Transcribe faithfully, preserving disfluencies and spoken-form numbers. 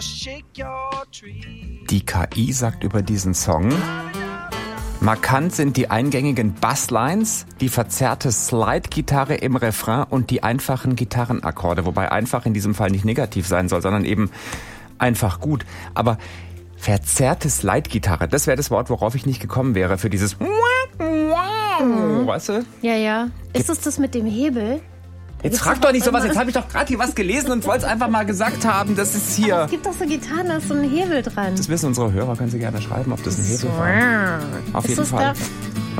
Die K I sagt über diesen Song: Markant sind die eingängigen Basslines, die verzerrte Slide-Gitarre im Refrain und die einfachen Gitarrenakkorde. Wobei einfach in diesem Fall nicht negativ sein soll, sondern eben einfach gut. Aber verzerrte Slide-Gitarre, das wäre das Wort, worauf ich nicht gekommen wäre für dieses Mhm. Weißt du? Ja, ja. Ist es das mit dem Hebel? Jetzt frag doch nicht sowas, jetzt habe ich doch gerade hier was gelesen und wollte es einfach mal gesagt haben, das ist hier... Aber es gibt doch so Gitarren, da ist so ein Hebel dran. Das wissen unsere Hörer, können Sie gerne schreiben, ob das ein Hebel war. Auf jeden Fall.